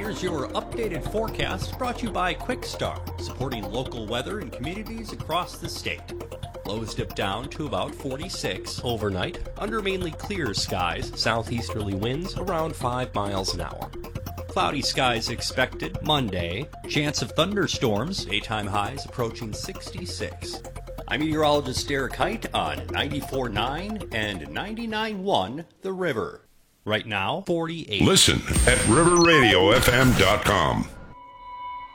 here's your updated forecast brought to you by QuickStar, supporting local weather in communities across the state. Lows dip down to about 46 overnight, under mainly clear skies, southeasterly winds around 5 miles an hour. Cloudy skies expected Monday, chance of thunderstorms, daytime highs approaching 66. I'm meteorologist Derek Height on 94.9 and 99.1 The River. Right now, 48. Listen at riverradiofm.com.